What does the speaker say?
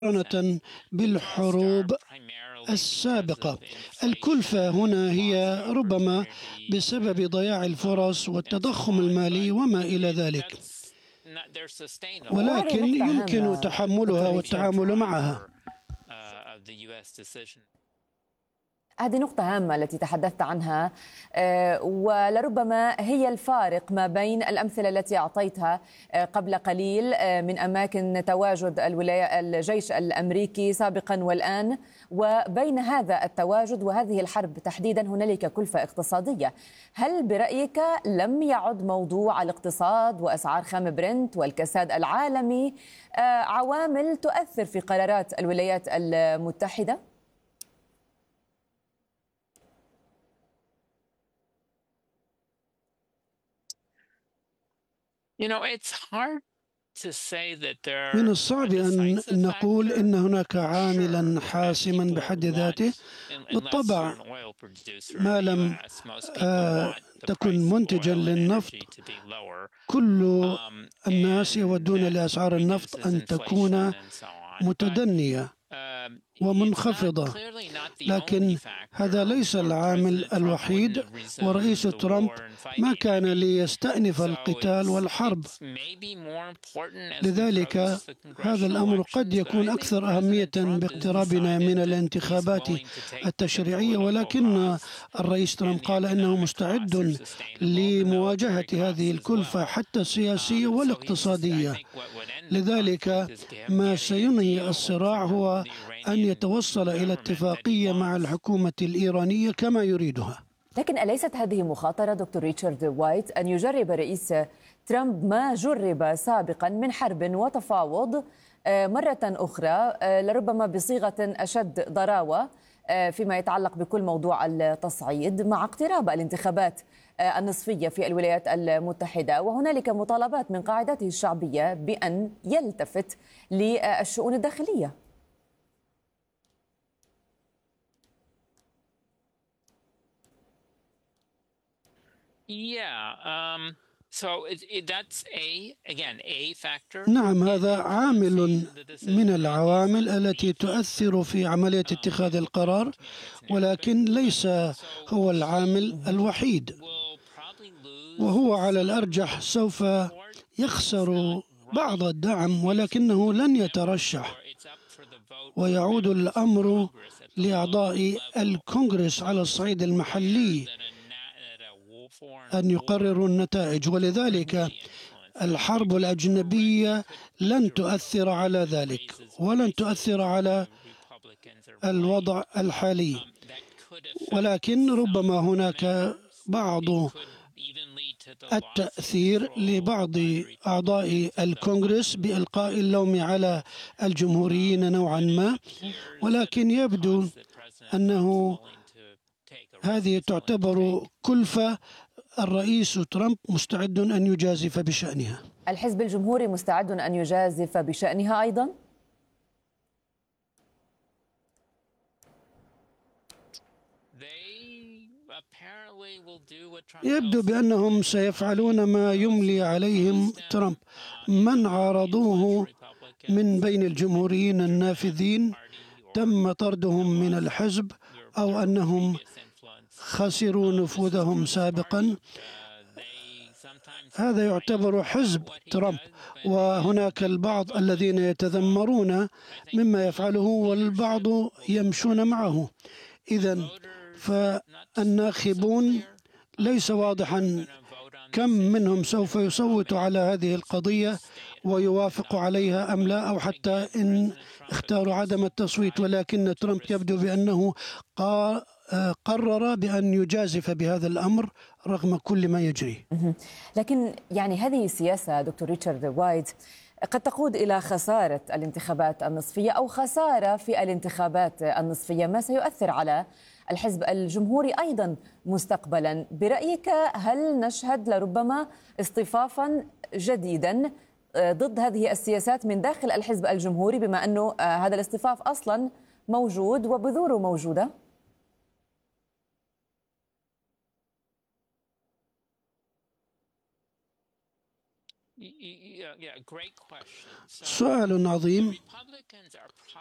مقارنة بالحروب السابقة. الكلفة هنا هي ربما بسبب ضياع الفرص والتضخم المالي وما إلى ذلك، ولكن يمكن تحملها والتعامل معها. هذه نقطة هامة التي تحدثت عنها، ولربما هي الفارق ما بين الأمثلة التي أعطيتها قبل قليل من أماكن تواجد الجيش الأمريكي سابقا والآن، وبين هذا التواجد وهذه الحرب تحديدا هنالك كلفة اقتصادية. هل برأيك لم يعد موضوع الاقتصاد وأسعار خام برنت والكساد العالمي عوامل تؤثر في قرارات الولايات المتحدة؟ من الصعب أن نقول إن هناك عاملا حاسما بحد ذاته. بالطبع ما لم تكن منتجا للنفط، كل الناس يودون لأسعار النفط أن تكون متدنية ومنخفضة، لكن هذا ليس العامل الوحيد، ورئيس ترامب ما كان ليستأنف القتال والحرب. لذلك هذا الأمر قد يكون أكثر أهمية باقترابنا من الانتخابات التشريعية، ولكن الرئيس ترامب قال إنه مستعد لمواجهة هذه الكلفة حتى السياسية والاقتصادية. لذلك ما سينهي الصراع هو أن يتوصل إلى اتفاقية مع الحكومة الإيرانية كما يريدها. لكن أليست هذه مخاطرة دكتور ريتشارد وايت أن يجرب رئيس ترامب ما جرب سابقا من حرب وتفاوض مرة أخرى، لربما بصيغة أشد ضراوة فيما يتعلق بكل موضوع التصعيد مع اقتراب الانتخابات النصفية في الولايات المتحدة، وهنالك مطالبات من قاعدته الشعبية بأن يلتفت للشؤون الداخلية؟ نعم، هذا عامل من العوامل التي تؤثر في عملية اتخاذ القرار، ولكن ليس هو العامل الوحيد، وهو على الأرجح سوف يخسر بعض الدعم ولكنه لن يترشح، ويعود الأمر لأعضاء الكونغرس على الصعيد المحلي أن يقرروا النتائج، ولذلك الحرب الأجنبية لن تؤثر على ذلك ولن تؤثر على الوضع الحالي، ولكن ربما هناك بعض التأثير لبعض أعضاء الكونغرس بإلقاء اللوم على الجمهوريين نوعا ما، ولكن يبدو أنه هذه تعتبر كلفة الرئيس ترامب مستعد أن يجازف بشأنها. الحزب الجمهوري مستعد أن يجازف بشأنها أيضا؟ يبدو بأنهم سيفعلون ما يملي عليهم ترامب. من عارضوه من بين الجمهوريين النافذين تم طردهم من الحزب أو أنهم خسروا نفوذهم سابقا. هذا يعتبر حزب ترامب، وهناك البعض الذين يتذمرون مما يفعله والبعض يمشون معه. إذن فالناخبون ليس واضحا كم منهم سوف يصوت على هذه القضية ويوافق عليها أم لا، أو حتى إن اختاروا عدم التصويت، ولكن ترامب يبدو بأنه قرر بأن يجازف بهذا الأمر رغم كل ما يجري. لكن يعني هذه السياسة دكتور ريتشارد وايت قد تقود إلى خسارة الانتخابات النصفية أو خسارة في الانتخابات النصفية، ما سيؤثر على الحزب الجمهوري أيضا مستقبلا. برأيك هل نشهد لربما اصطفافا جديدا ضد هذه السياسات من داخل الحزب الجمهوري، بما أنه هذا الاصطفاف أصلا موجود وبذوره موجودة؟ سؤال عظيم.